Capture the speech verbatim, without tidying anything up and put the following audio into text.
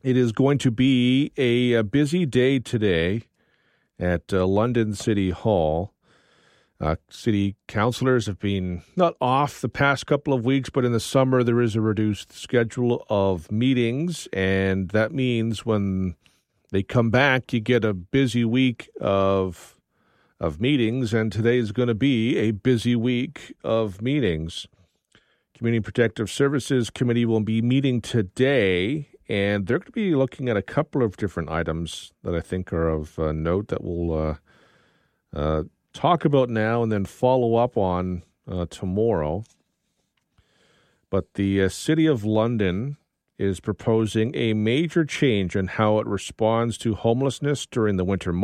It is going to be a, a busy day today at uh, London City Hall. Uh, city councillors have been not off the past couple of weeks, but in the summer there is a reduced schedule of meetings, and that means when they come back, you get a busy week of of meetings, and today is going to be a busy week of meetings. Community Protective Services Committee will be meeting today, and they're going to be looking at a couple of different items that I think are of uh, note that we'll uh, uh, talk about now and then follow up on uh, tomorrow. But the uh, City of London is proposing a major change in how it responds to homelessness during the winter months.